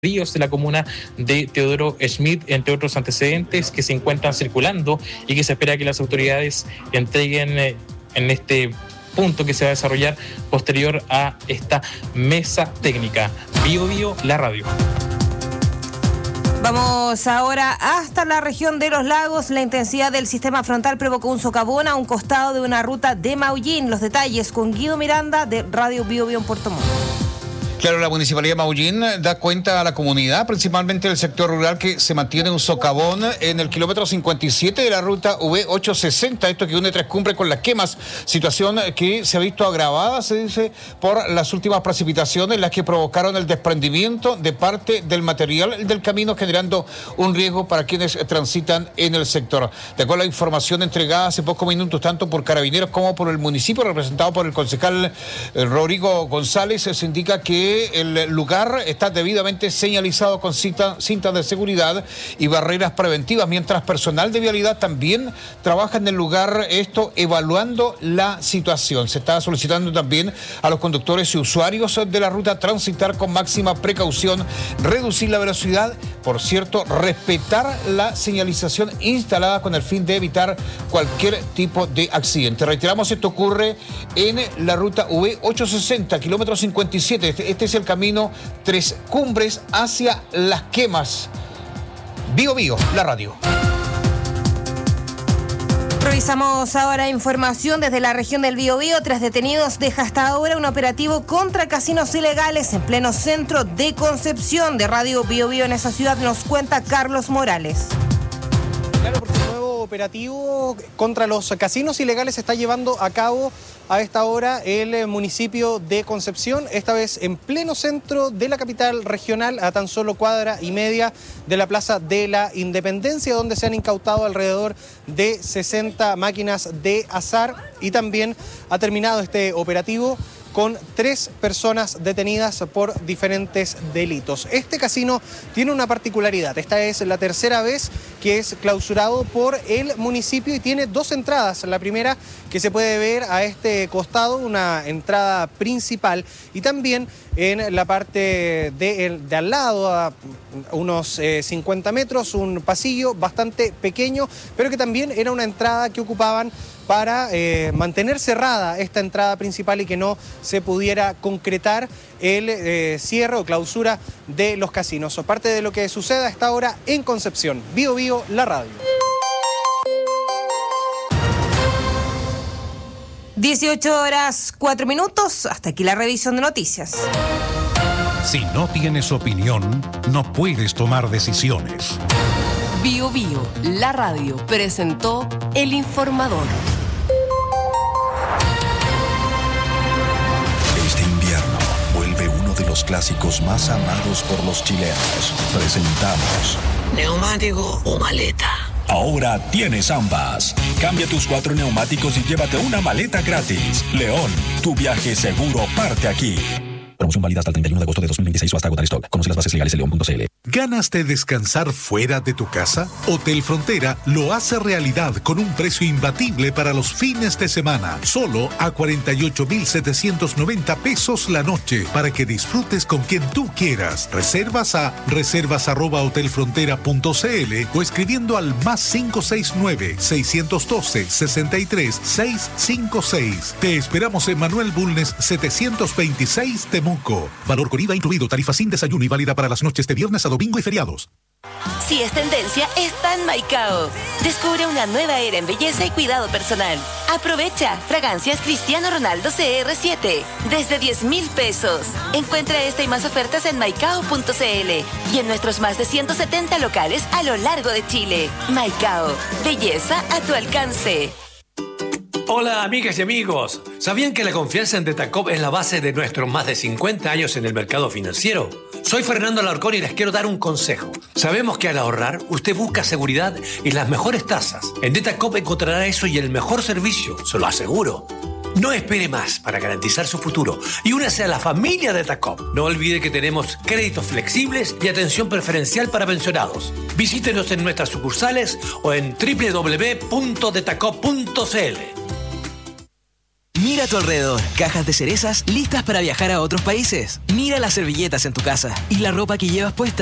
ríos de la comuna de Teodoro Schmidt, entre otros antecedentes que se encuentran circulando y que se espera que las autoridades entreguen en este punto que se va a desarrollar posterior a esta mesa técnica. Bio Bio, la radio. Vamos ahora hasta la región de los lagos. La intensidad del sistema frontal provocó un socavón a un costado de una ruta de Maullín. Los detalles con Guido Miranda de Radio Bio Bio en Puerto Montt. Claro, la Municipalidad de Maullín da cuenta a la comunidad, principalmente del sector rural, que se mantiene un socavón en el kilómetro 57 de la ruta V860, esto que une Tres Cumbres con Las Quemas, situación que se ha visto agravada, se dice, por las últimas precipitaciones, las que provocaron el desprendimiento de parte del material del camino, generando un riesgo para quienes transitan en el sector. De acuerdo a la información entregada hace pocos minutos, tanto por Carabineros como por el municipio, representado por el concejal Rodrigo González, se indica que el lugar está debidamente señalizado con cintas de seguridad y barreras preventivas, mientras personal de vialidad también trabaja en el lugar, esto evaluando la situación. Se está solicitando también a los conductores y usuarios de la ruta transitar con máxima precaución, reducir la velocidad, por cierto, respetar la señalización instalada con el fin de evitar cualquier tipo de accidente. Reiteramos, esto ocurre en la ruta V860, kilómetro 57. Este es el camino Tres Cumbres hacia Las Quemas. Bio Bio, la radio. Revisamos ahora información desde la región del Biobío. 3 detenidos deja hasta ahora un operativo contra casinos ilegales en pleno centro de Concepción. De Radio Biobío en esa ciudad nos cuenta Carlos Morales. Claro, porque un nuevo operativo contra los casinos ilegales se está llevando a cabo a esta hora el municipio de Concepción, esta vez en pleno centro de la capital regional, a tan solo cuadra y media de la Plaza de la Independencia, donde se han incautado alrededor de 60 máquinas de azar, y también ha terminado este operativo con 3 personas detenidas por diferentes delitos. Este casino tiene una particularidad. Esta es la tercera vez que es clausurado por el municipio y tiene 2 entradas. La primera, que se puede ver a este costado, una entrada principal, y también en la parte de al lado, a unos 50 metros, un pasillo bastante pequeño, pero que también era una entrada que ocupaban para mantener cerrada esta entrada principal y que no se pudiera concretar el cierre o clausura de los casinos. O parte de lo que sucede a esta hora en Concepción. Bio Bio, la radio. 18:04. Hasta aquí la revisión de noticias. Si no tienes opinión, no puedes tomar decisiones. Bio Bio, la radio, presentó El Informador. Este invierno vuelve uno de los clásicos más amados por los chilenos. Presentamos ¿neumático o maleta? Ahora tienes ambas. Cambia tus 4 neumáticos y llévate una maleta gratis. León, tu viaje seguro parte aquí. Promoción válida hasta el 31 de agosto de 2026 o hasta agotar stock. Conoce las bases legales en leon.cl. ¿Ganas de descansar fuera de tu casa? Hotel Frontera lo hace realidad con un precio imbatible para los fines de semana. Solo a 48,790 pesos la noche para que disfrutes con quien tú quieras. Reservas a reservas@hotelfrontera.cl o escribiendo al +569 612 63 656. Te esperamos en Manuel Bulnes 726 Temuco. Valor con IVA incluido. Tarifa sin desayuno y válida para las noches de viernes a domingo y feriados. Si es tendencia, está en Maicao. Descubre una nueva era en belleza y cuidado personal. Aprovecha fragancias Cristiano Ronaldo CR7 desde 10,000 pesos. Encuentra esta y más ofertas en maicao.cl y en nuestros más de 170 locales a lo largo de Chile. Maicao, belleza a tu alcance. Hola amigas y amigos, ¿sabían que la confianza en Detacop es la base de nuestros más de 50 años en el mercado financiero? Soy Fernando Alarcón y les quiero dar un consejo. Sabemos que al ahorrar, usted busca seguridad y las mejores tasas. En Detacop encontrará eso y el mejor servicio, se lo aseguro. No espere más para garantizar su futuro y únase a la familia Detacop. No olvide que tenemos créditos flexibles y atención preferencial para pensionados. Visítenos en nuestras sucursales o en www.detacop.cl. Mira Mira a tu alrededor, cajas de cerezas listas para viajar a otros países. Mira las servilletas en tu casa y la ropa que llevas puesta.